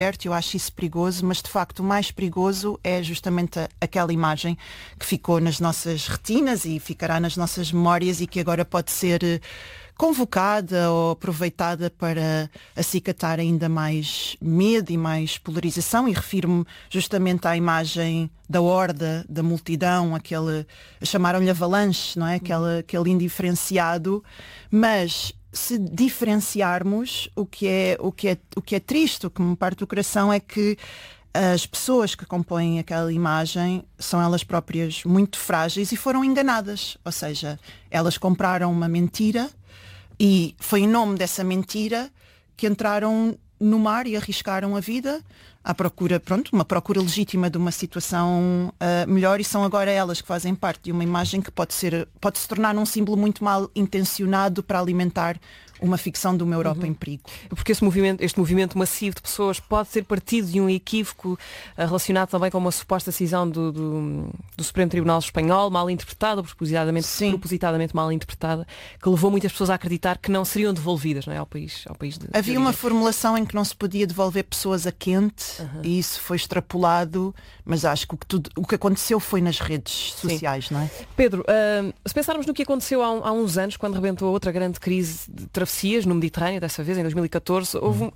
eu acho isso perigoso, mas de facto o mais perigoso é justamente aquela imagem que ficou nas nossas retinas e ficará nas nossas memórias e que agora pode ser convocada ou aproveitada para acicatar ainda mais medo e mais polarização, e refiro-me justamente à imagem da horda, da multidão, chamaram-lhe avalanche, não é? Aquele indiferenciado, mas se diferenciarmos, o que é triste, o que me parte do coração é que as pessoas que compõem aquela imagem são elas próprias muito frágeis e foram enganadas, ou seja, elas compraram uma mentira e foi em nome dessa mentira que entraram no mar e arriscaram a vida à procura, uma procura legítima de uma situação melhor, e são agora elas que fazem parte de uma imagem que pode se tornar um símbolo muito mal intencionado para alimentar uma ficção de uma Europa em perigo. Porque este movimento massivo de pessoas pode ser partido de um equívoco relacionado também com uma suposta decisão do Supremo Tribunal Espanhol, mal interpretada, propositadamente mal interpretada, que levou muitas pessoas a acreditar que não seriam devolvidas, não é, ao país Havia uma formulação em que não se podia devolver pessoas a quente, e isso foi extrapolado, mas acho que o que aconteceu foi nas redes sociais, não é? Pedro, se pensarmos no que aconteceu há uns anos, quando rebentou a outra grande crise de travessias no Mediterrâneo, dessa vez em 2014, houve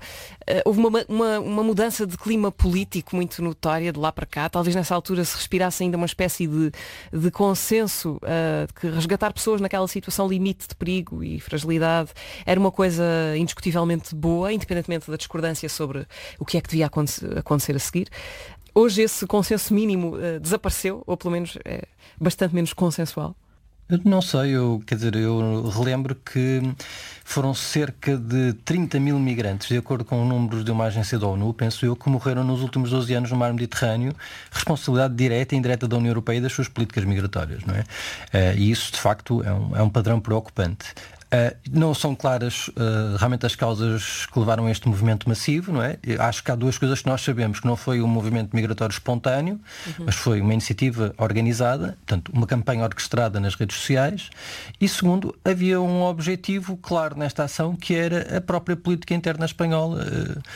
uma mudança de clima político muito notória de lá para cá. Talvez nessa altura se respirasse ainda uma espécie de consenso de que resgatar pessoas naquela situação limite de perigo e fragilidade era uma coisa indiscutivelmente boa, independentemente da discordância sobre o que é que devia acontecer a seguir. Hoje esse consenso mínimo desapareceu, ou pelo menos é bastante menos consensual. Eu não sei, eu relembro que foram cerca de 30 mil migrantes, de acordo com números de uma agência da ONU, penso eu, que morreram nos últimos 12 anos no mar Mediterrâneo, responsabilidade direta e indireta da União Europeia e das suas políticas migratórias, não é? E isso, de facto, é um padrão preocupante. Não são claras realmente as causas que levaram a este movimento massivo, não é? Acho que há duas coisas que nós sabemos, que não foi um movimento migratório espontâneo, mas foi uma iniciativa organizada, portanto, uma campanha orquestrada nas redes sociais, e segundo, havia um objetivo claro nesta ação, que era a própria política interna espanhola.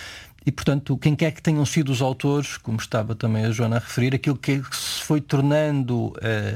E, portanto, quem quer que tenham sido os autores, como estava também a Joana a referir, aquilo que se foi tornando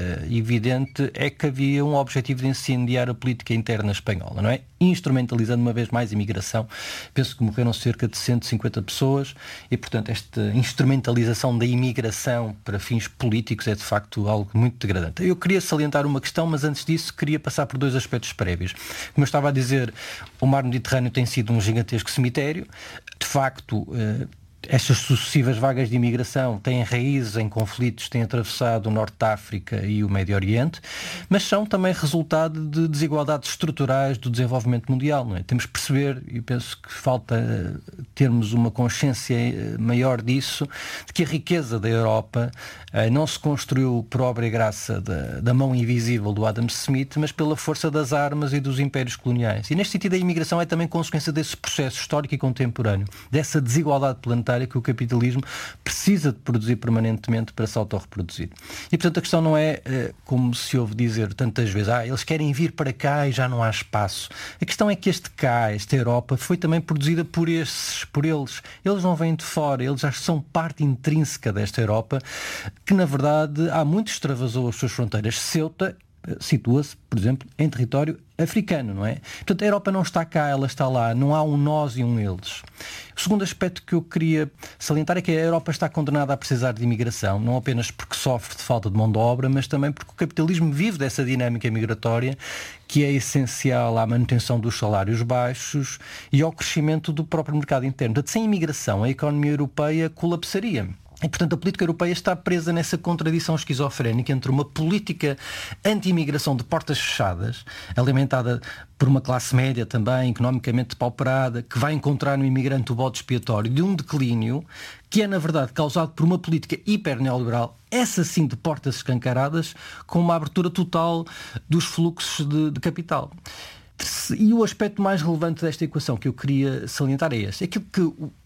evidente é que havia um objetivo de incendiar a política interna espanhola, não é? Instrumentalizando uma vez mais a imigração. Penso que morreram cerca de 150 pessoas e, portanto, esta instrumentalização da imigração para fins políticos é, de facto, algo muito degradante. Eu queria salientar uma questão, mas antes disso queria passar por dois aspectos prévios. Como eu estava a dizer, o mar Mediterrâneo tem sido um gigantesco cemitério. De facto, estas sucessivas vagas de imigração têm raízes em conflitos que têm atravessado o Norte de África e o Médio Oriente, mas são também resultado de desigualdades estruturais do desenvolvimento mundial, não é? Temos que perceber, e penso que falta termos uma consciência maior disso, de que a riqueza da Europa não se construiu por obra e graça da mão invisível do Adam Smith, mas pela força das armas e dos impérios coloniais. E neste sentido a imigração é também consequência desse processo histórico e contemporâneo, dessa desigualdade planetária que o capitalismo precisa de produzir permanentemente para se autorreproduzir. E portanto a questão não é, como se ouve dizer tantas vezes, eles querem vir para cá e já não há espaço. A questão é que esta Europa foi também produzida por eles. Eles não vêm de fora, eles já são parte intrínseca desta Europa, que na verdade há muito extravasou as suas fronteiras. Ceuta situa-se, por exemplo, em território africano, não é? Portanto, a Europa não está cá, ela está lá, não há um nós e um eles. O segundo aspecto que eu queria salientar é que a Europa está condenada a precisar de imigração, não apenas porque sofre de falta de mão de obra, mas também porque o capitalismo vive dessa dinâmica migratória que é essencial à manutenção dos salários baixos e ao crescimento do próprio mercado interno. Portanto, sem imigração, a economia europeia colapsaria. E, portanto, a política europeia está presa nessa contradição esquizofrénica entre uma política anti-imigração de portas fechadas, alimentada por uma classe média também, economicamente depauperada, que vai encontrar no imigrante o bode expiatório de um declínio que é, na verdade, causado por uma política hiper-neoliberal, essa sim de portas escancaradas, com uma abertura total dos fluxos de capital. E o aspecto mais relevante desta equação que eu queria salientar é este. Aquilo que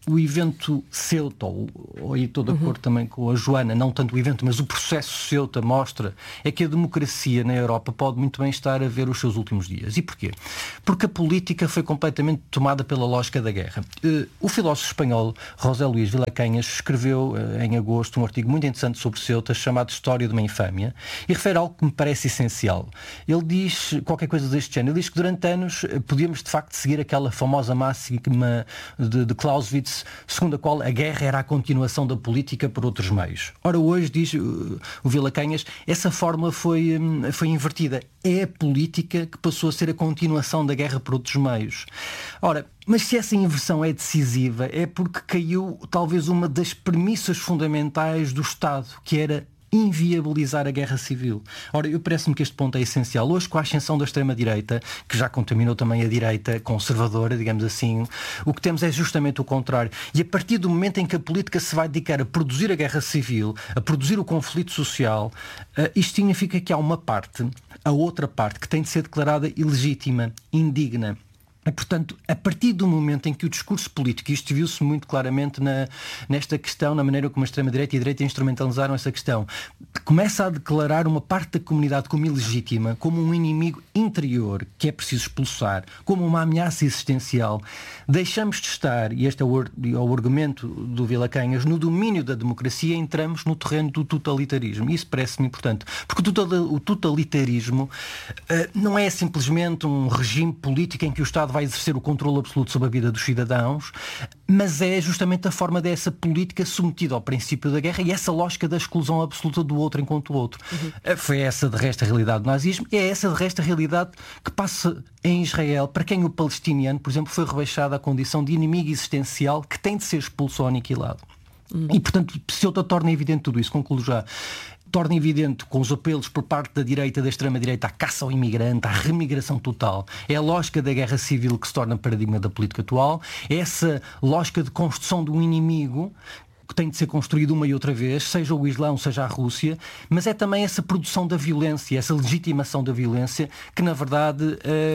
o evento Ceuta, ou aí estou de acordo também com a Joana, não tanto o evento, mas o processo Ceuta mostra é que a democracia na Europa pode muito bem estar a ver os seus últimos dias. E porquê? Porque a política foi completamente tomada pela lógica da guerra. O filósofo espanhol José Luís Vilacañas escreveu em agosto um artigo muito interessante sobre Ceuta, chamado História de uma Infâmia, e refere algo que me parece essencial. Ele diz qualquer coisa deste género. Ele diz que durante anos podíamos de facto seguir aquela famosa máxima de Clausewitz, segundo a qual a guerra era a continuação da política por outros meios. Ora, hoje, diz o Vilacañas, essa fórmula foi invertida. É a política que passou a ser a continuação da guerra por outros meios. Ora, mas se essa inversão é decisiva, é porque caiu talvez uma das premissas fundamentais do Estado, que era inviabilizar a guerra civil. Ora, eu parece-me que este ponto é essencial. Hoje, com a ascensão da extrema-direita, que já contaminou também a direita conservadora, digamos assim, o que temos é justamente o contrário. E a partir do momento em que a política se vai dedicar a produzir a guerra civil, a produzir o conflito social, isto significa que há uma parte, a outra parte, que tem de ser declarada ilegítima, indigna. E, portanto, a partir do momento em que o discurso político, e isto viu-se muito claramente nesta questão, na maneira como a extrema-direita e a direita instrumentalizaram essa questão, começa a declarar uma parte da comunidade como ilegítima, como um inimigo interior que é preciso expulsar, como uma ameaça existencial, deixamos de estar, e este é o argumento do Vilacañas, no domínio da democracia, entramos no terreno do totalitarismo. Isso parece-me importante, porque o totalitarismo não é simplesmente um regime político em que o Estado vai exercer o controle absoluto sobre a vida dos cidadãos, mas é justamente a forma dessa política submetida ao princípio da guerra e essa lógica da exclusão absoluta do outro enquanto o outro. Foi essa de resto a realidade do nazismo, e é essa de resto a realidade que passa em Israel, para quem o palestiniano, por exemplo, foi rebaixado à condição de inimigo existencial que tem de ser expulso ou aniquilado. E, portanto, Ceuta torna evidente tudo isso. Concluo já. Torna evidente, com os apelos por parte da direita, da extrema-direita, à caça ao imigrante, à remigração total. É a lógica da guerra civil que se torna paradigma da política atual. É essa lógica de construção de um inimigo que tem de ser construído uma e outra vez, seja o Islão, seja a Rússia, mas é também essa produção da violência, essa legitimação da violência, que na verdade,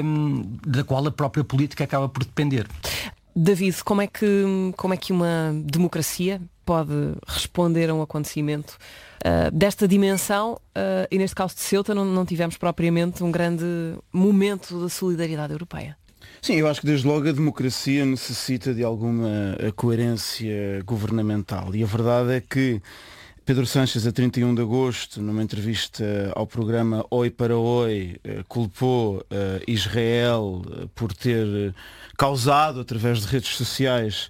da qual a própria política acaba por depender. David, como é que uma democracia pode responder a um acontecimento desta dimensão, e neste caso de Ceuta não tivemos propriamente um grande momento de solidariedade europeia? Sim, eu acho que desde logo a democracia necessita de alguma coerência governamental, e a verdade é que Pedro Sánchez, a 31 de agosto, numa entrevista ao programa Oi para Oi, culpou Israel por ter causado, através de redes sociais,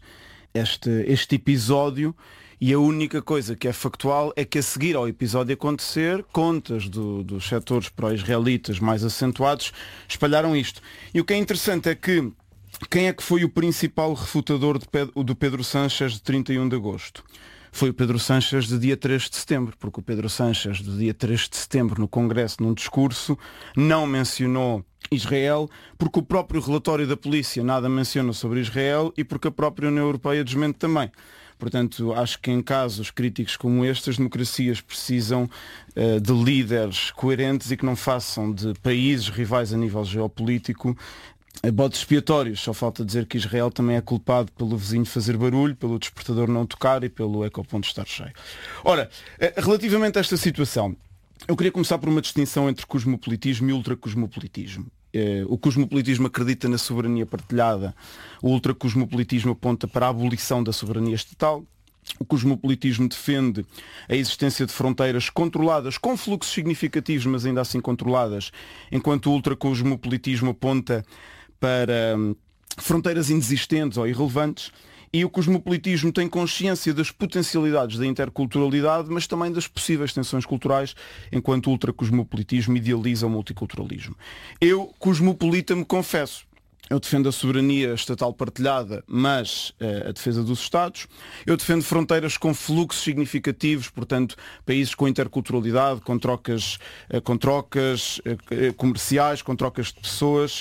este episódio, e a única coisa que é factual é que, a seguir ao episódio acontecer, contas dos setores pró-israelitas mais acentuados espalharam isto. E o que é interessante é que quem é que foi o principal refutador do Pedro Sánchez de 31 de agosto? Foi o Pedro Sánchez de dia 3 de setembro, porque o Pedro Sánchez de dia 3 de setembro, no Congresso, num discurso, não mencionou Israel, porque o próprio relatório da polícia nada menciona sobre Israel e porque a própria União Europeia desmente também. Portanto, acho que em casos críticos como este, as democracias precisam de líderes coerentes e que não façam de países rivais a nível geopolítico bodes expiatórios. Só falta dizer que Israel também é culpado pelo vizinho fazer barulho, pelo despertador não tocar e pelo ecoponto estar cheio. Ora, relativamente a esta situação, eu queria começar por uma distinção entre cosmopolitismo e ultracosmopolitismo. O cosmopolitismo acredita na soberania partilhada, o ultracosmopolitismo aponta para a abolição da soberania estatal. O cosmopolitismo defende a existência de fronteiras controladas, com fluxos significativos, mas ainda assim controladas, enquanto o ultracosmopolitismo aponta para fronteiras inexistentes ou irrelevantes. E o cosmopolitismo tem consciência das potencialidades da interculturalidade, mas também das possíveis tensões culturais, enquanto o ultracosmopolitismo idealiza o multiculturalismo. Eu, cosmopolita, me confesso. Eu defendo a soberania estatal partilhada, mas a defesa dos Estados. Eu defendo fronteiras com fluxos significativos, portanto, países com interculturalidade, com trocas comerciais, com trocas de pessoas.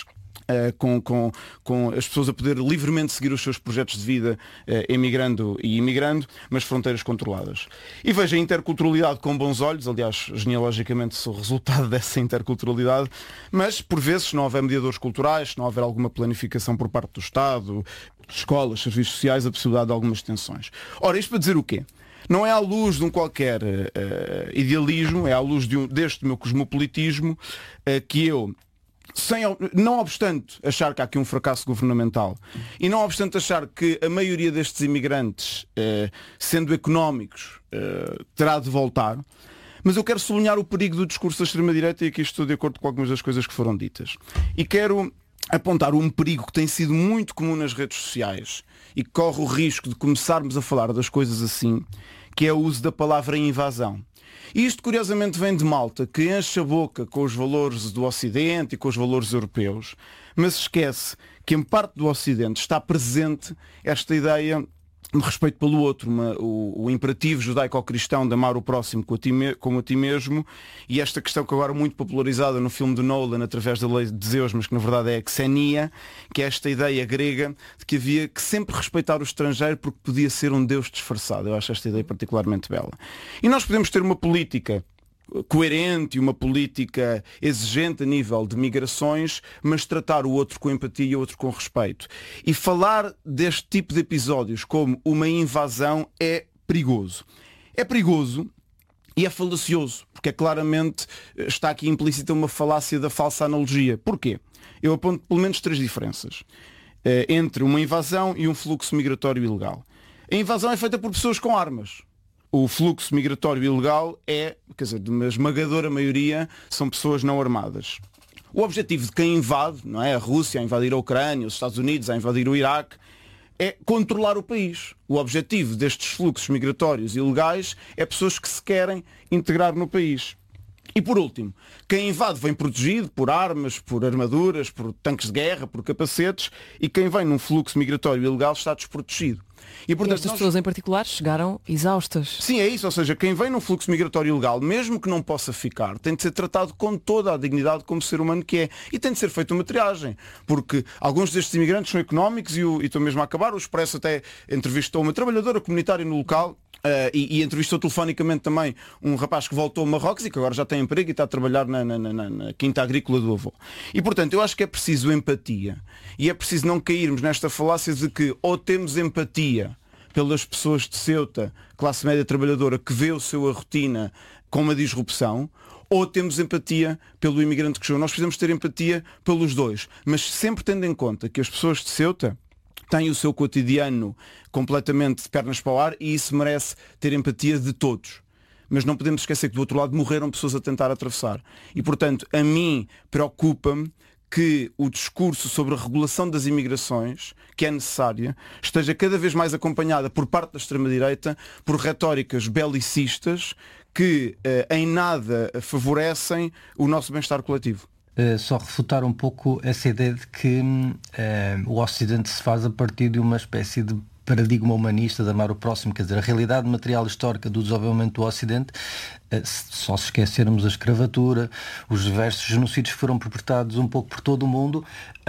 com as pessoas a poder livremente seguir os seus projetos de vida, emigrando e imigrando, mas fronteiras controladas. E vejo a interculturalidade com bons olhos, aliás, genealogicamente sou resultado dessa interculturalidade, mas por vezes, se não houver mediadores culturais, se não houver alguma planificação por parte do Estado, escolas, serviços sociais, a possibilidade de algumas tensões. Ora, isto para dizer o quê? Não é à luz de um qualquer idealismo, é à luz deste meu cosmopolitismo que eu, não obstante achar que há aqui um fracasso governamental e não obstante achar que a maioria destes imigrantes, sendo económicos, terá de voltar, mas eu quero sublinhar o perigo do discurso da extrema-direita, e aqui estou de acordo com algumas das coisas que foram ditas. E quero apontar um perigo que tem sido muito comum nas redes sociais e que corre o risco de começarmos a falar das coisas assim, que é o uso da palavra invasão. E isto curiosamente vem de malta que enche a boca com os valores do Ocidente e com os valores europeus, mas esquece que em parte do Ocidente está presente esta ideia de respeito pelo outro, o imperativo judaico-cristão de amar o próximo como a ti mesmo, e esta questão que agora é muito popularizada no filme de Nolan através da lei de Zeus, mas que na verdade é a xenia, que é esta ideia grega de que havia que sempre respeitar o estrangeiro porque podia ser um Deus disfarçado. Eu acho esta ideia particularmente bela. E nós podemos ter uma política coerente e uma política exigente a nível de migrações, mas tratar o outro com empatia e o outro com respeito. E falar deste tipo de episódios como uma invasão é perigoso. É perigoso e é falacioso, porque claramente está aqui implícita uma falácia da falsa analogia. Porquê? Eu aponto pelo menos 3 diferenças entre uma invasão e um fluxo migratório ilegal. A invasão é feita por pessoas com armas. O fluxo migratório ilegal de uma esmagadora maioria, são pessoas não armadas. O objetivo de quem invade, não é? A Rússia a invadir a Ucrânia, os Estados Unidos a invadir o Iraque, é controlar o país. O objetivo destes fluxos migratórios ilegais é pessoas que se querem integrar no país. E por último, quem invade vem protegido por armas, por armaduras, por tanques de guerra, por capacetes, e quem vem num fluxo migratório ilegal está desprotegido. E portanto, estas pessoas em particular chegaram exaustas. Sim, é isso, ou seja, quem vem num fluxo migratório ilegal, mesmo que não possa ficar, tem de ser tratado com toda a dignidade como ser humano que é. E tem de ser feita uma triagem, porque alguns destes imigrantes são económicos, e estou mesmo a acabar, o Expresso até entrevistou uma trabalhadora comunitária no local, e entrevistou telefonicamente também um rapaz que voltou a Marrocos e que agora já tem emprego e está a trabalhar na quinta agrícola do avô. E portanto eu acho que é preciso empatia, e é preciso não cairmos nesta falácia de que ou temos empatia pelas pessoas de Ceuta, classe média trabalhadora, que vê a sua rotina com uma disrupção, ou temos empatia pelo imigrante que chegou. Nós precisamos ter empatia pelos dois, mas sempre tendo em conta que as pessoas de Ceuta têm o seu cotidiano completamente de pernas para o ar, e isso merece ter empatia de todos. Mas não podemos esquecer que do outro lado morreram pessoas a tentar atravessar. E portanto, a mim preocupa-me que o discurso sobre a regulação das imigrações, que é necessária, esteja cada vez mais acompanhada por parte da extrema-direita por retóricas belicistas que em nada favorecem o nosso bem-estar coletivo. Só refutar um pouco essa ideia de que o Ocidente se faz a partir de uma espécie de paradigma humanista de amar o próximo. Quer dizer, a realidade material histórica do desenvolvimento do Ocidente, só se esquecermos a escravatura, os diversos genocídios que foram perpetrados um pouco por todo o mundo,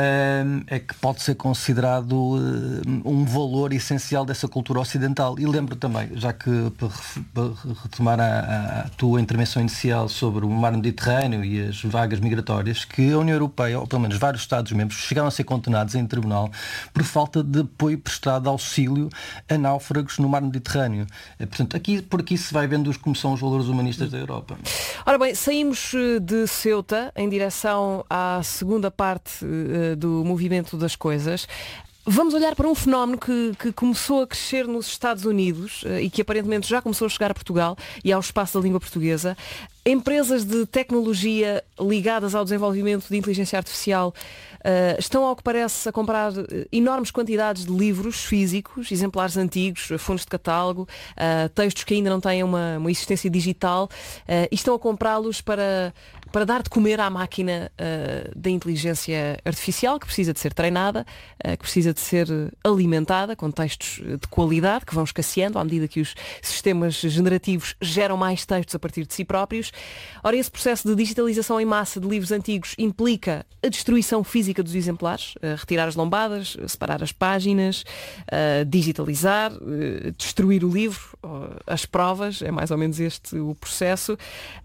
é que pode ser considerado um valor essencial dessa cultura ocidental. E lembro também, já que para retomar a tua intervenção inicial sobre o mar Mediterrâneo e as vagas migratórias, que a União Europeia, ou pelo menos vários Estados-membros, chegaram a ser condenados em tribunal por falta de apoio prestado, auxílio a náufragos no mar Mediterrâneo. Portanto, por aqui se vai vendo como são os valores humanistas da Europa. Ora bem, saímos de Ceuta em direção à segunda parte do movimento das coisas. Vamos olhar para um fenómeno que começou a crescer nos Estados Unidos e que aparentemente já começou a chegar a Portugal e ao espaço da língua portuguesa. Empresas de tecnologia ligadas ao desenvolvimento de inteligência artificial estão, ao que parece, a comprar enormes quantidades de livros físicos, exemplares antigos, fundos de catálogo, textos que ainda não têm uma existência digital, e estão a comprá-los para dar de comer à máquina da inteligência artificial, que precisa de ser treinada, que precisa de ser alimentada com textos de qualidade, que vão escasseando à medida que os sistemas generativos geram mais textos a partir de si próprios. Ora, esse processo de digitalização em massa de livros antigos implica a destruição física dos exemplares, retirar as lombadas, separar as páginas, digitalizar, destruir o livro, as provas, é mais ou menos este o processo.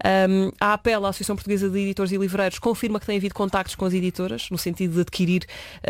A APEL, a Associação Portuguesa de Editores e Livreiros, confirma que tem havido contactos com as editoras, no sentido de adquirir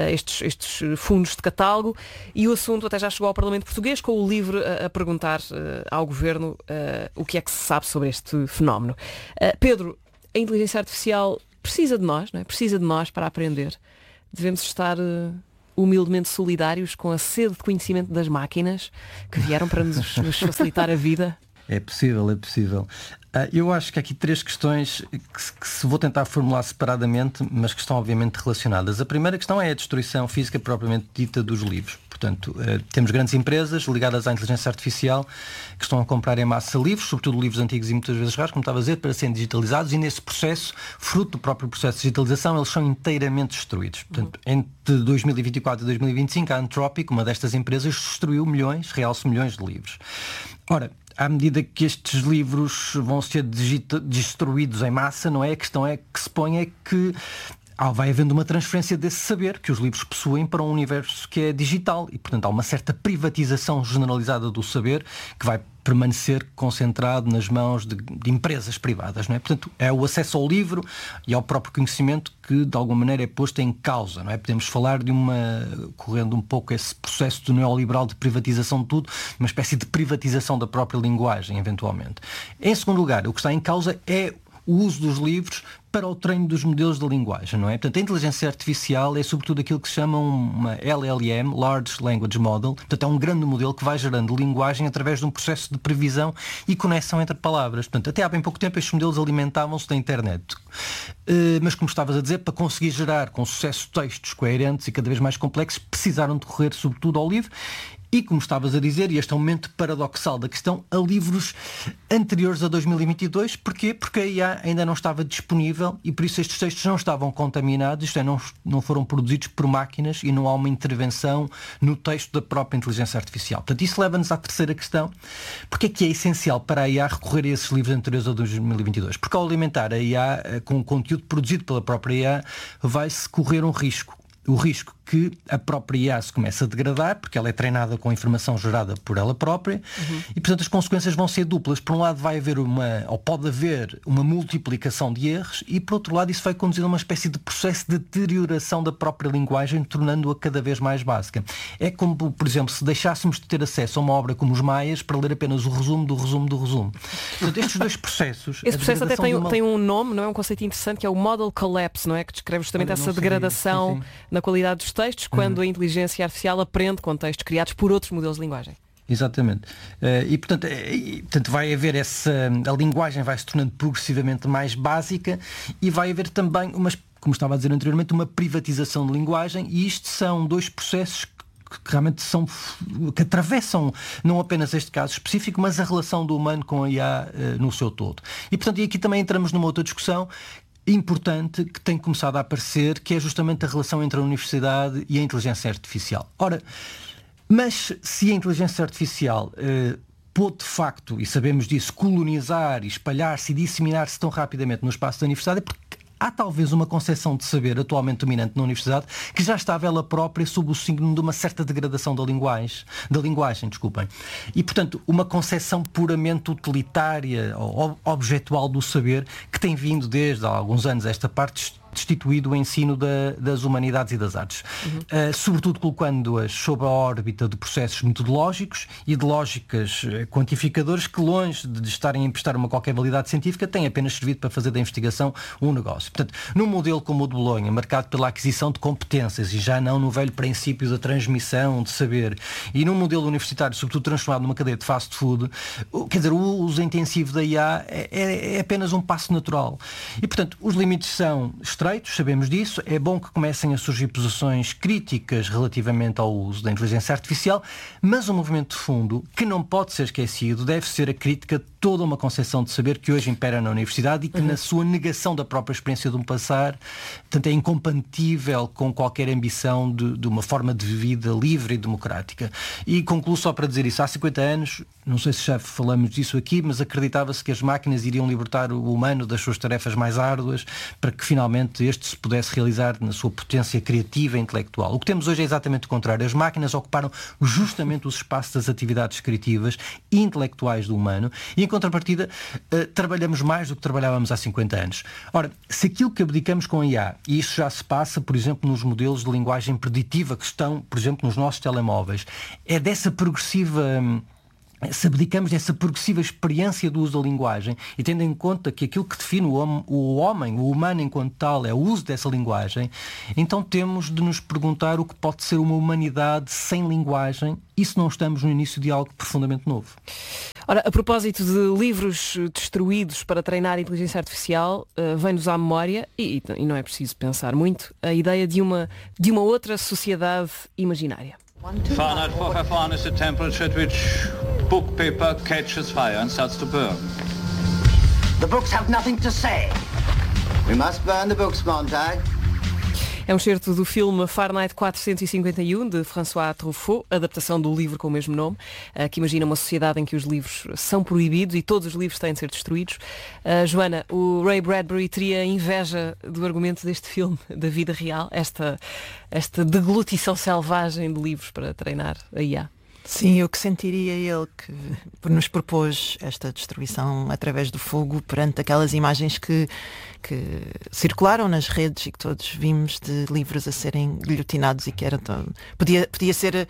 estes fundos de catálogo, e o assunto até já chegou ao Parlamento Português, com o LIVRE a perguntar ao Governo o que é que se sabe sobre este fenómeno. Pedro, a inteligência artificial precisa de nós, não é? Precisa de nós para aprender. Devemos estar humildemente solidários com a sede de conhecimento das máquinas que vieram para nos facilitar a vida. É possível, é possível. Eu acho que há aqui 3 questões que se vou tentar formular separadamente, mas que estão obviamente relacionadas. A primeira questão é a destruição física propriamente dita dos livros. Portanto, temos grandes empresas ligadas à inteligência artificial que estão a comprar em massa livros, sobretudo livros antigos e muitas vezes raros, como estava a dizer, para serem digitalizados, e nesse processo, fruto do próprio processo de digitalização, eles são inteiramente destruídos. Portanto, entre 2024 e 2025, a Anthropic, uma destas empresas, destruiu realce milhões de livros. Ora, à medida que estes livros vão ser destruídos em massa, não é? A questão é que se põe é que vai havendo uma transferência desse saber que os livros possuem para um universo que é digital e, portanto, há uma certa privatização generalizada do saber que vai permanecer concentrado nas mãos de empresas privadas, não é? Portanto, é o acesso ao livro e ao próprio conhecimento que, de alguma maneira, é posto em causa, não é? Podemos falar de correndo um pouco esse processo do neoliberal de privatização de tudo, uma espécie de privatização da própria linguagem, eventualmente. Em segundo lugar, o que está em causa é o uso dos livros para o treino dos modelos de linguagem, não é? Portanto, a inteligência artificial é sobretudo aquilo que se chama uma LLM, Large Language Model. Portanto, é um grande modelo que vai gerando linguagem através de um processo de previsão e conexão entre palavras. Portanto, até há bem pouco tempo estes modelos alimentavam-se da internet. Mas, como estavas a dizer, para conseguir gerar com sucesso textos coerentes e cada vez mais complexos, precisaram de recorrer sobretudo ao livro. E, como estavas a dizer, e este é um momento paradoxal da questão, a livros anteriores a 2022. Porquê? Porque a IA ainda não estava disponível e por isso estes textos não estavam contaminados, isto é, não foram produzidos por máquinas e não há uma intervenção no texto da própria inteligência artificial. Portanto, isso leva-nos à terceira questão. Porque é que é essencial para a IA recorrer a esses livros anteriores a 2022? Porque ao alimentar a IA com conteúdo produzido pela própria IA, vai-se correr um risco. O risco que a própria IA se começa a degradar, porque ela é treinada com informação gerada por ela própria, e portanto as consequências vão ser duplas. Por um lado vai haver pode haver uma multiplicação de erros, e por outro lado isso vai conduzir a uma espécie de processo de deterioração da própria linguagem, tornando-a cada vez mais básica. É como, por exemplo, se deixássemos de ter acesso a uma obra como os Maias para ler apenas o resumo do resumo do resumo. Portanto, estes dois processos... Esse processo até tem um nome, não é? Um conceito interessante, que é o Model Collapse, não é? Que descreve justamente essa degradação sim. na qualidade dos textos, quando a inteligência artificial aprende com textos criados por outros modelos de linguagem. Exatamente. E portanto vai haver a linguagem vai se tornando progressivamente mais básica e vai haver também, como estava a dizer anteriormente, uma privatização de linguagem, e isto são dois processos que realmente que atravessam não apenas este caso específico, mas a relação do humano com a IA no seu todo. E portanto, aqui também entramos numa outra discussão importante que tem começado a aparecer, que é justamente a relação entre a universidade e a inteligência artificial. Ora, mas se a inteligência artificial pôde de facto, e sabemos disso, colonizar, espalhar-se e disseminar-se tão rapidamente no espaço da universidade, é porque há talvez uma concepção de saber atualmente dominante na universidade que já estava ela própria sob o signo de uma certa degradação da linguagem, desculpem. E, portanto, uma concepção puramente utilitária ou objetual do saber que tem vindo desde há alguns anos esta parte destituído o ensino das humanidades e das artes. Sobretudo colocando-as sob a órbita de processos metodológicos e de lógicas quantificadoras que, longe de estarem a emprestar uma qualquer validade científica, têm apenas servido para fazer da investigação um negócio. Portanto, num modelo como o de Bolonha, marcado pela aquisição de competências e já não no velho princípio da transmissão de saber, e num modelo universitário, sobretudo transformado numa cadeia de fast food, quer dizer, o uso intensivo da IA é apenas um passo natural. E, portanto, os limites são estreitos, sabemos disso. É bom que comecem a surgir posições críticas relativamente ao uso da inteligência artificial, mas o movimento de fundo, que não pode ser esquecido, deve ser a crítica de toda uma concepção de saber que hoje impera na universidade e que na sua negação da própria experiência de um passar, portanto, é incompatível com qualquer ambição de uma forma de vida livre e democrática. E concluo só para dizer isso. Há 50 anos não sei se já falamos disso aqui, mas acreditava-se que as máquinas iriam libertar o humano das suas tarefas mais árduas para que finalmente este se pudesse realizar na sua potência criativa e intelectual. O que temos hoje é exatamente o contrário. As máquinas ocuparam justamente os espaços das atividades criativas e intelectuais do humano e, em contrapartida, trabalhamos mais do que trabalhávamos há 50 anos. Ora, se aquilo que abdicamos com a IA, e isso já se passa, por exemplo, nos modelos de linguagem preditiva que estão, por exemplo, nos nossos telemóveis, é dessa progressiva... Se abdicamos dessa progressiva experiência do uso da linguagem e tendo em conta que aquilo que define o homem, o humano enquanto tal, é o uso dessa linguagem, então temos de nos perguntar o que pode ser uma humanidade sem linguagem e se não estamos no início de algo profundamente novo. Ora, a propósito de livros destruídos para treinar a inteligência artificial, vem-nos à memória, e não é preciso pensar muito, a ideia de uma outra sociedade imaginária. Fahrenheit 451 is the temperature at which book paper catches fire and starts to burn. The books have nothing to say. We must burn the books, Montag. É um excerto do filme Fahrenheit 451, de François Truffaut, adaptação do livro com o mesmo nome, que imagina uma sociedade em que os livros são proibidos e todos os livros têm de ser destruídos. Joana, o Ray Bradbury teria inveja do argumento deste filme, da vida real, esta deglutição selvagem de livros para treinar a IA? Sim, o que sentiria ele que nos propôs esta destruição através do fogo perante aquelas imagens que circularam nas redes e que todos vimos de livros a serem guilhotinados e que eram podia ser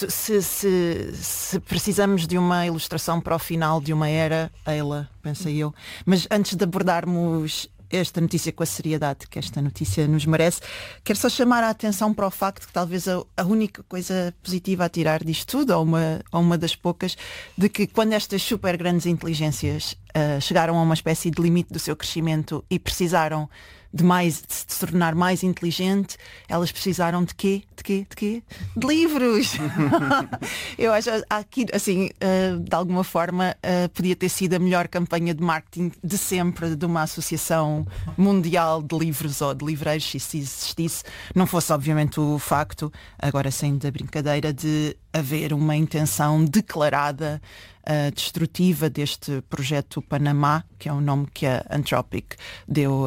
se precisamos de uma ilustração para o final de uma era, ela, pensei eu. Mas antes de abordarmos esta notícia com a seriedade que esta notícia nos merece, quero só chamar a atenção para o facto que talvez a única coisa positiva a tirar disto tudo, ou uma das poucas, de que quando estas super grandes inteligências chegaram a uma espécie de limite do seu crescimento e precisaram de se tornar mais inteligente, elas precisaram de quê? De livros! Eu acho aqui, assim, de alguma forma, podia ter sido a melhor campanha de marketing de sempre de uma associação mundial de livros ou de livreiros, se isso existisse, não fosse obviamente o facto, agora sem da brincadeira, de haver uma intenção declarada destrutiva deste projeto Panamá, que é o nome que a Anthropic deu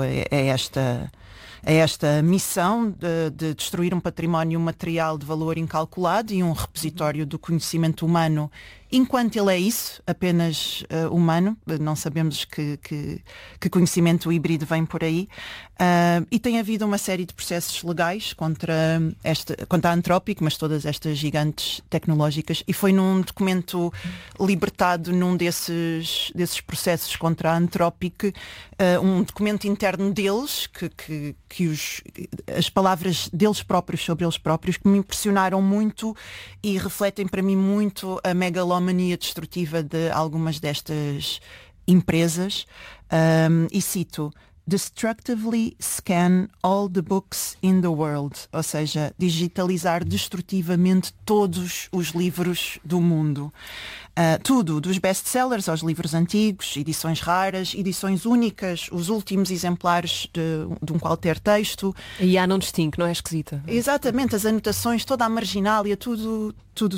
a esta missão de destruir um património material de valor incalculado e um repositório do conhecimento humano, enquanto ele é isso, apenas humano. Não sabemos que conhecimento híbrido vem por aí. E tem havido uma série de processos legais contra a Anthropic, mas todas estas gigantes tecnológicas, e foi num documento libertado num desses processos contra a Anthropic, um documento interno deles, que as palavras deles próprios sobre eles próprios, que me impressionaram muito e refletem para mim muito a megalomania destrutiva de algumas destas empresas. E cito: destructively scan all the books in the world, ou seja, digitalizar destrutivamente todos os livros do mundo. Tudo, dos best-sellers aos livros antigos, edições raras, edições únicas, os últimos exemplares de um qualquer texto. E não distingue, não é esquisita? Exatamente, as anotações, toda a marginália, tudo.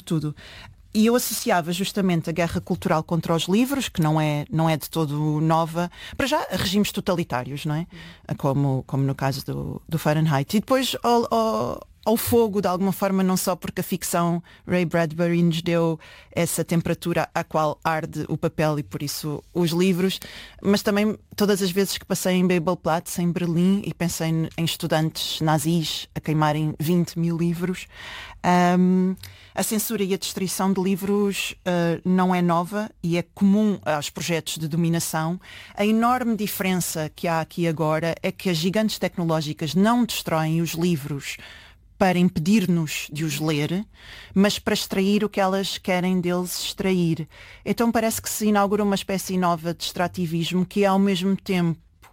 E eu associava justamente a guerra cultural contra os livros, que não é de todo nova, para já a regimes totalitários, não é? Como no caso do Fahrenheit. E depois ao fogo, de alguma forma, não só porque a ficção Ray Bradbury nos deu essa temperatura à qual arde o papel e por isso os livros, mas também todas as vezes que passei em Babelplatz, em Berlim, e pensei em estudantes nazis a queimarem 20 mil livros. A censura e a destruição de livros não é nova e é comum aos projetos de dominação. A enorme diferença que há aqui agora é que as gigantes tecnológicas não destroem os livros para impedir-nos de os ler, mas para extrair o que elas querem deles extrair. Então parece que se inaugura uma espécie nova de extrativismo que é ao mesmo tempo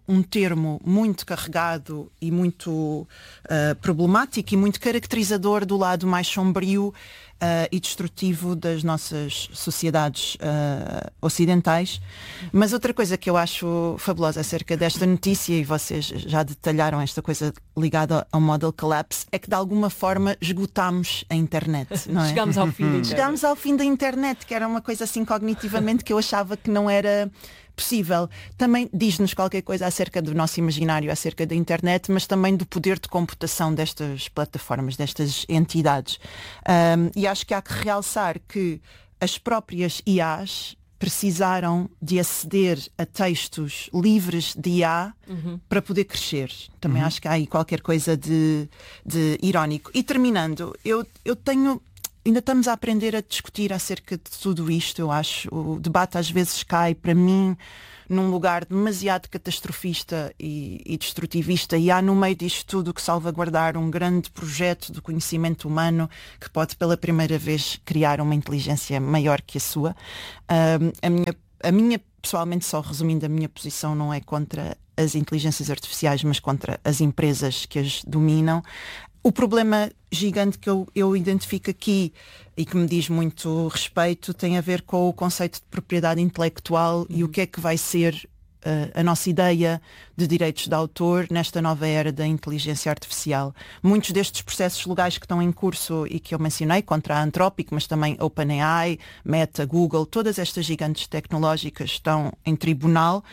um termo muito carregado e muito problemático e muito caracterizador do lado mais sombrio e destrutivo das nossas sociedades ocidentais. Mas outra coisa que eu acho fabulosa acerca desta notícia, e vocês já detalharam esta coisa ligada ao model collapse, é que de alguma forma esgotámos a internet, não é? Chegámos ao fim da internet. Chegámos ao fim da internet, que era uma coisa assim cognitivamente que eu achava que não era possível. Também diz-nos qualquer coisa acerca do nosso imaginário, acerca da internet, mas também do poder de computação destas plataformas, destas entidades. E acho que há que realçar que as próprias IAs precisaram de aceder a textos livres de IA para poder crescer. Também acho que há aí qualquer coisa de irónico. E terminando, eu tenho... Ainda estamos a aprender a discutir acerca de tudo isto, eu acho. O debate às vezes cai, para mim, num lugar demasiado catastrofista e destrutivista, e há no meio disto tudo que salvaguardar um grande projeto do conhecimento humano que pode pela primeira vez criar uma inteligência maior que a sua. A minha, pessoalmente, só resumindo, a minha posição não é contra as inteligências artificiais, mas contra as empresas que as dominam. O problema gigante que eu identifico aqui e que me diz muito respeito tem a ver com o conceito de propriedade intelectual e o que é que vai ser a nossa ideia de direitos de autor nesta nova era da inteligência artificial. Muitos destes processos legais que estão em curso e que eu mencionei, contra a Anthropic, mas também OpenAI, Meta, Google, todas estas gigantes tecnológicas estão em tribunal.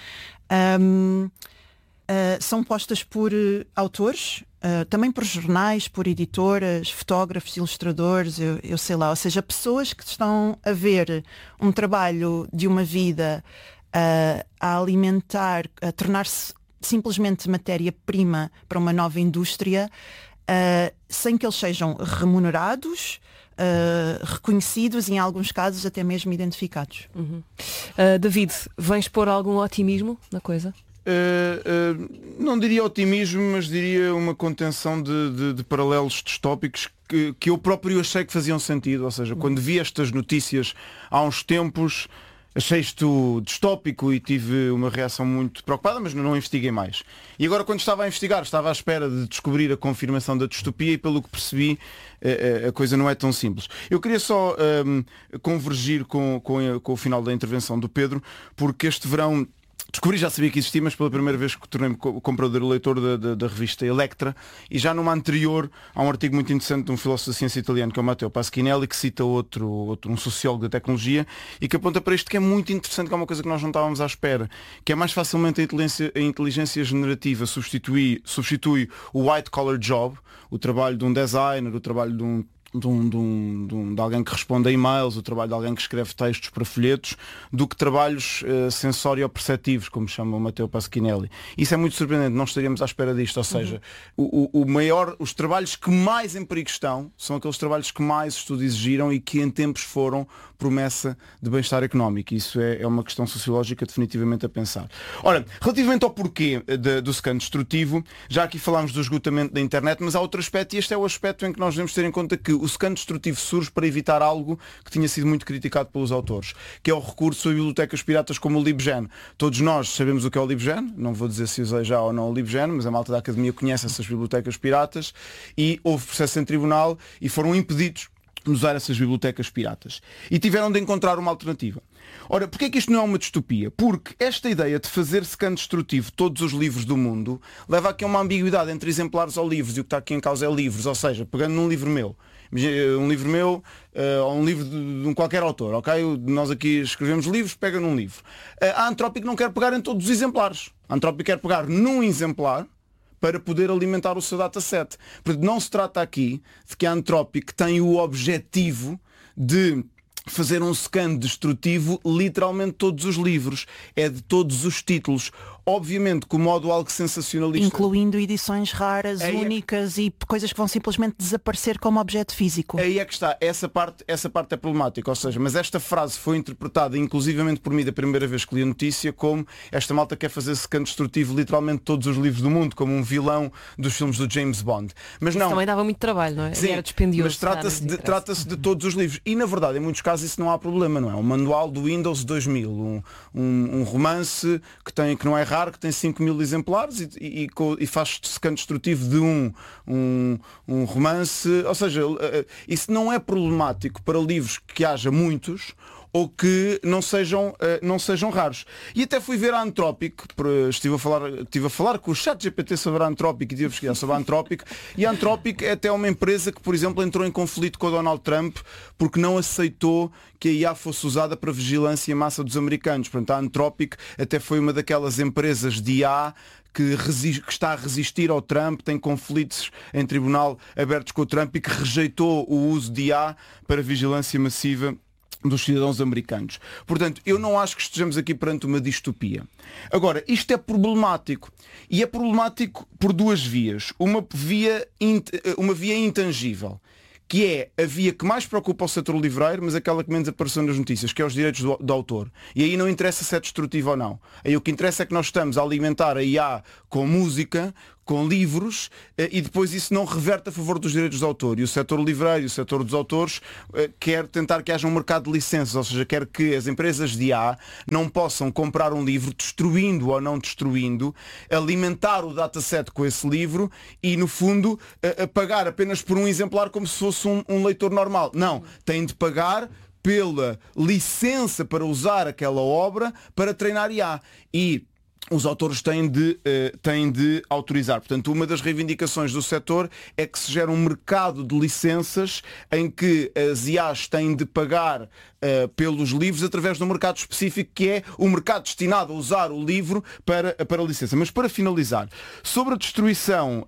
São postas por autores, também por jornais, por editoras, fotógrafos, ilustradores, eu sei lá, ou seja, pessoas que estão a ver um trabalho de uma vida a alimentar, a tornar-se simplesmente matéria-prima para uma nova indústria, sem que eles sejam remunerados, reconhecidos e em alguns casos até mesmo identificados. David, vens pôr algum otimismo na coisa? Não diria otimismo, mas diria uma contenção de paralelos distópicos que eu próprio achei que faziam sentido. Ou seja, quando vi estas notícias há uns tempos, achei isto distópico e tive uma reação muito preocupada, mas não investiguei mais. E agora, quando estava a investigar, estava à espera de descobrir a confirmação da distopia e, pelo que percebi, a coisa não é tão simples. Eu queria só convergir com o final da intervenção do Pedro, porque este verão descobri, já sabia que existia, mas pela primeira vez que tornei-me comprador e leitor da revista Electra, e já numa anterior há um artigo muito interessante de um filósofo da ciência italiano, que é o Matteo Pasquinelli, que cita um sociólogo da tecnologia, e que aponta para isto que é muito interessante, que é uma coisa que nós não estávamos à espera, que é mais facilmente a inteligência generativa substitui o white collar job, o trabalho de um designer, o trabalho de alguém que responde a e-mails, o trabalho de alguém que escreve textos para folhetos, do que trabalhos sensório-perceptivos, como chama o Matteo Pasquinelli. Isso é muito surpreendente, não estaríamos à espera disto, ou seja, os trabalhos que mais em perigo estão são aqueles trabalhos que mais estudo exigiram e que em tempos foram promessa de bem-estar económico. Isso é uma questão sociológica definitivamente a pensar. Ora, relativamente ao porquê do scan destrutivo, já aqui falámos do esgotamento da internet, mas há outro aspecto, e este é o aspecto em que nós devemos ter em conta que o scan destrutivo surge para evitar algo que tinha sido muito criticado pelos autores, que é o recurso a bibliotecas piratas como o LibGen. Todos nós sabemos o que é o LibGen, não vou dizer se usei já ou não o LibGen, mas a malta da academia conhece essas bibliotecas piratas, e houve processo em tribunal e foram impedidos de usar essas bibliotecas piratas. E tiveram de encontrar uma alternativa. Ora, porquê é que isto não é uma distopia? Porque esta ideia de fazer scan destrutivo todos os livros do mundo leva aqui a uma ambiguidade entre exemplares ou livros, e o que está aqui em causa é livros, ou seja, pegando num livro meu, ou um livro de um qualquer autor, ok? Nós aqui escrevemos livros, pega num livro. A Anthropic não quer pegar em todos os exemplares. A Anthropic quer pegar num exemplar para poder alimentar o seu dataset. Portanto, não se trata aqui de que a Anthropic tem o objetivo de fazer um scan destrutivo literalmente todos os livros, é de todos os títulos. Obviamente com o modo algo sensacionalista. Incluindo edições raras, únicas e coisas que vão simplesmente desaparecer como objeto físico. Aí é que está, essa parte é problemática, ou seja, mas esta frase foi interpretada inclusivamente por mim da primeira vez que li a notícia como esta malta quer fazer scan destrutivo literalmente todos os livros do mundo, como um vilão dos filmes do James Bond. Mas não. Isso também dava muito trabalho, não é? Sim, era dispendioso. Mas trata-se de todos os livros. E na verdade, em muitos casos isso não há problema, não é? Um manual do Windows 2000, um romance que não é raro, raro, que tem 5.000 exemplares e faz scan destrutivo de um romance. Ou seja, isso não é problemático para livros que haja muitos ou que não sejam raros. E até fui ver a Anthropic, estive a falar com o ChatGPT sobre a Anthropic e tive a pesquisar sobre a Anthropic, e a Anthropic é até uma empresa que, por exemplo, entrou em conflito com o Donald Trump porque não aceitou que a IA fosse usada para vigilância em massa dos americanos. Portanto, a Anthropic até foi uma daquelas empresas de IA que está a resistir ao Trump, tem conflitos em tribunal abertos com o Trump e que rejeitou o uso de IA para vigilância massiva dos cidadãos americanos. Portanto, eu não acho que estejamos aqui perante uma distopia. Agora, isto é problemático. E é problemático por duas vias. Uma via intangível, que é a via que mais preocupa o setor livreiro, mas aquela que menos apareceu nas notícias, que é os direitos do autor. E aí não interessa se é destrutivo ou não. Aí o que interessa é que nós estamos a alimentar a IA com música, com livros, e depois isso não reverte a favor dos direitos do autor. E o setor livreiro e o setor dos autores quer tentar que haja um mercado de licenças, ou seja, quer que as empresas de IA não possam comprar um livro, destruindo ou não destruindo, alimentar o dataset com esse livro e, no fundo, pagar apenas por um exemplar como se fosse um leitor normal. Não, têm de pagar pela licença para usar aquela obra para treinar IA. E os autores têm de autorizar. Portanto, uma das reivindicações do setor é que se gera um mercado de licenças em que as IAs têm de pagar pelos livros através de um mercado específico, que é o mercado destinado a usar o livro para a licença. Mas para finalizar, sobre a destruição,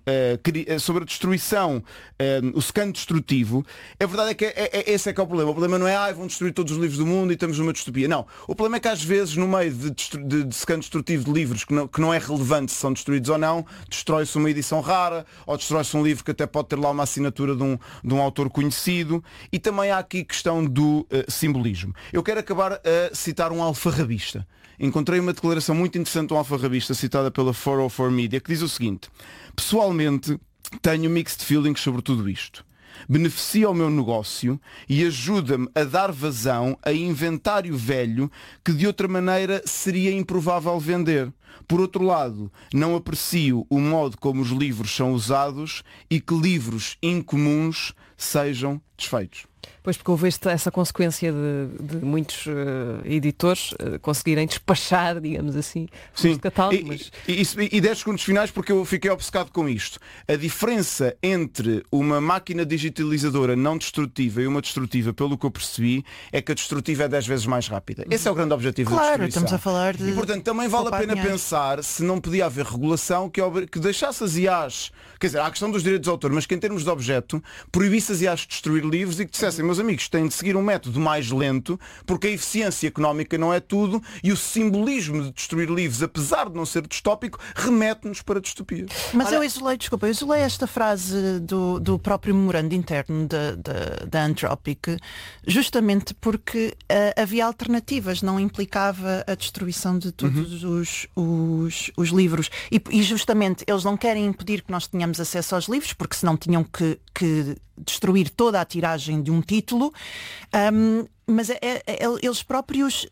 o scan destrutivo, a verdade é que esse é que é o problema. O problema não é vão destruir todos os livros do mundo e estamos numa distopia. Não. O problema é que às vezes, no meio de scan destrutivo de livros que não é relevante se são destruídos ou não, destrói-se uma edição rara, ou destrói-se um livro que até pode ter lá uma assinatura de um autor conhecido. E também há aqui questão do simbolismo. Eu quero acabar a citar um alfarrabista. Encontrei uma declaração muito interessante de um alfarrabista citada pela 404 Media, que diz o seguinte: pessoalmente tenho mixed feelings sobre tudo isto. Beneficia o meu negócio e ajuda-me a dar vazão a inventário velho que de outra maneira seria improvável vender. Por outro lado, não aprecio o modo como os livros são usados e que livros incomuns sejam desfeitos. Pois, porque houve essa consequência de muitos editores conseguirem despachar, digamos assim, sim, o catálogo. Mas... E 10 segundos finais, porque eu fiquei obcecado com isto. A diferença entre uma máquina digitalizadora não destrutiva e uma destrutiva, pelo que eu percebi, é que a destrutiva é 10 vezes mais rápida. Esse é o grande objetivo da destruição. Estamos a falar de... E, portanto, também vale a pena pensar se não podia haver regulação que deixasse as IAs, quer dizer, há a questão dos direitos de autor, mas que em termos de objeto, proibisse as IAs de destruir livros e que dissessem: meus amigos, têm de seguir um método mais lento, porque a eficiência económica não é tudo e o simbolismo de destruir livros, apesar de não ser distópico, remete-nos para a distopia. Mas eu isolei esta frase do próprio memorando interno da Anthropic, justamente porque havia alternativas, não implicava a destruição de todos os livros. E justamente eles não querem impedir que nós tenhamos acesso aos livros, porque senão tinham que destruir toda a tiragem de um título, mas eles próprios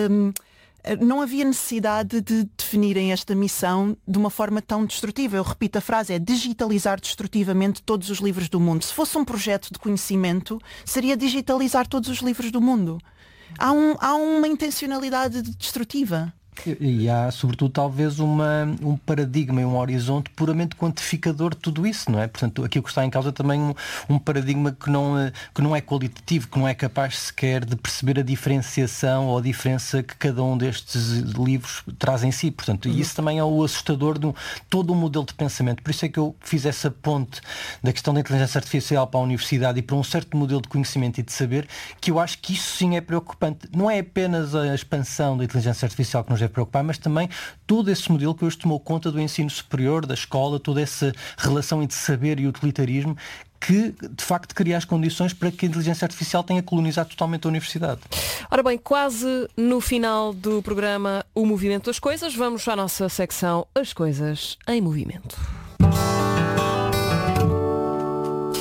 não havia necessidade de definirem esta missão de uma forma tão destrutiva. Eu repito a frase, é digitalizar destrutivamente todos os livros do mundo. Se fosse um projeto de conhecimento, seria digitalizar todos os livros do mundo. Há uma intencionalidade destrutiva. E há, sobretudo, talvez um paradigma e um horizonte puramente quantificador de tudo isso, não é? Portanto, aqui o que está em causa também um paradigma que não é qualitativo, que não é capaz sequer de perceber a diferenciação ou a diferença que cada um destes livros traz em si. Portanto, e isso também é o assustador de todo um modelo de pensamento. Por isso é que eu fiz essa ponte da questão da inteligência artificial para a universidade e para um certo modelo de conhecimento e de saber, que eu acho que isso sim é preocupante. Não é apenas a expansão da inteligência artificial que nos deve preocupar, mas também todo esse modelo que hoje tomou conta do ensino superior, da escola, toda essa relação entre saber e utilitarismo, que de facto cria as condições para que a inteligência artificial tenha colonizado totalmente a universidade. Ora bem, quase no final do programa O Movimento das Coisas, vamos à nossa secção As Coisas em Movimento.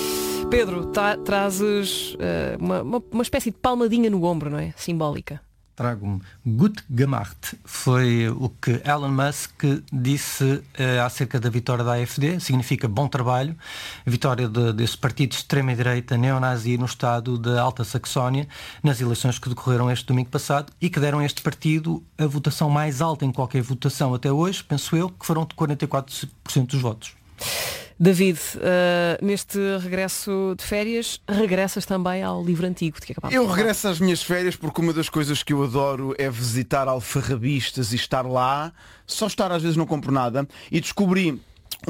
Pedro, trazes uma espécie de palmadinha no ombro, não é? Simbólica. trago-me gut gemacht. Foi o que Elon Musk disse acerca da vitória da AfD, significa bom trabalho, vitória desse partido de extrema-direita neonazi no estado da Alta Saxónia, nas eleições que decorreram este domingo passado e que deram a este partido a votação mais alta em qualquer votação até hoje, penso eu, que foram de 44% dos votos. David, neste regresso de férias, regressas também ao livro antigo de que acabámos de falar. Eu regresso às minhas férias porque uma das coisas que eu adoro é visitar alfarrabistas e estar lá, só estar às vezes não compro nada, e descobri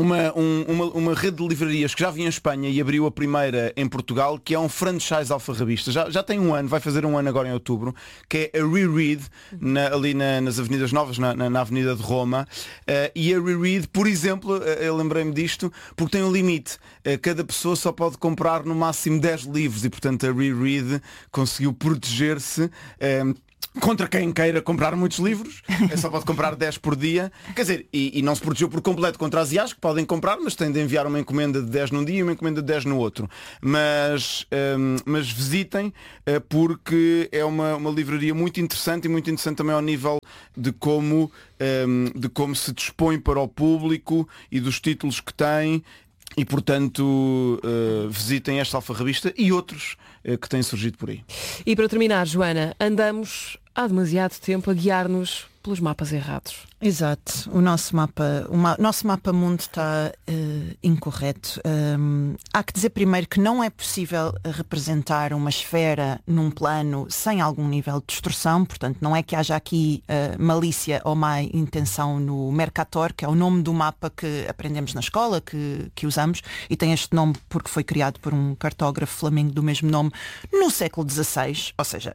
uma rede de livrarias que já vinha em Espanha e abriu a primeira em Portugal, que é um franchise alfarrabista. Já tem um ano, vai fazer um ano agora em outubro, que é a Reread, ali nas Avenidas Novas, na Avenida de Roma. E a Reread, por exemplo, eu lembrei-me disto, porque tem um limite. Cada pessoa só pode comprar no máximo 10 livros e, portanto, a Reread conseguiu proteger-se contra quem queira comprar muitos livros. Só pode comprar 10 por dia. Quer dizer, e não se protegeu por completo contra as IAs, que podem comprar, mas têm de enviar uma encomenda de 10 num dia e uma encomenda de 10 no outro. Mas visitem, porque é uma livraria muito interessante, e muito interessante também ao nível de como se dispõe para o público e dos títulos que tem. E, portanto, visitem esta alfarrabista e outros que têm surgido por aí. E para terminar, Joana, andamos há demasiado tempo a guiar-nos pelos mapas errados. Exato. O nosso mapa mundo está incorreto. Há que dizer primeiro que não é possível representar uma esfera num plano sem algum nível de distorção, portanto não é que haja aqui malícia ou má intenção no Mercator, que é o nome do mapa que aprendemos na escola, que usamos, e tem este nome porque foi criado por um cartógrafo flamengo do mesmo nome no século XVI, ou seja,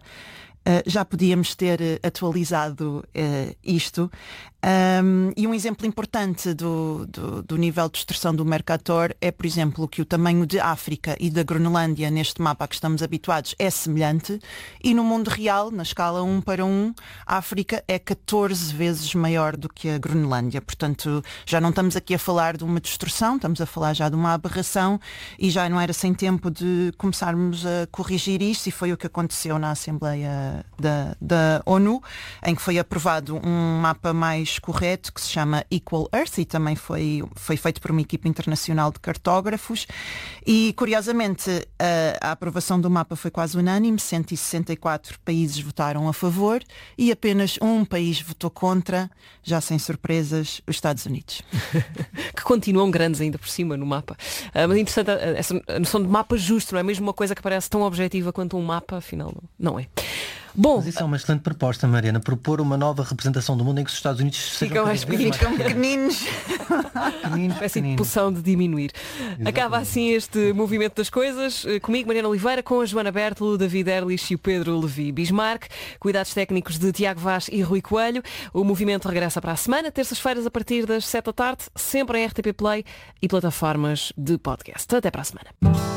já podíamos ter atualizado isto. E um exemplo importante do nível de distorção do Mercator é, por exemplo, que o tamanho de África e da Groenlândia neste mapa a que estamos habituados é semelhante, e no mundo real, na escala 1:1, a África é 14 vezes maior do que a Groenlândia. Portanto, já não estamos aqui a falar de uma distorção, estamos a falar já de uma aberração, e já não era sem tempo de começarmos a corrigir isto, e foi o que aconteceu na Assembleia da ONU, em que foi aprovado um mapa mais correto, que se chama Equal Earth, e também foi feito por uma equipa internacional de cartógrafos. E, curiosamente, a aprovação do mapa foi quase unânime, 164 países votaram a favor e apenas um país votou contra, já sem surpresas, os Estados Unidos. Que continuam grandes ainda por cima no mapa. Mas é interessante essa noção de mapa justo, não é mesmo uma coisa que parece tão objetiva quanto um mapa, afinal não é. Bom, mas isso é uma excelente proposta, Mariana, propor uma nova representação do mundo em que os Estados Unidos ficam mais pequeninos. Parece a impulsão de diminuir. Exatamente. Acaba assim este movimento das coisas. Comigo, Mariana Oliveira, com a Joana Bertolo, David Erlich e o Pedro Levi Bismarck. Cuidados técnicos de Tiago Vaz e Rui Coelho. O movimento regressa para a semana, terças-feiras a partir das 7 da tarde, sempre em RTP Play e plataformas de podcast. Até para a semana.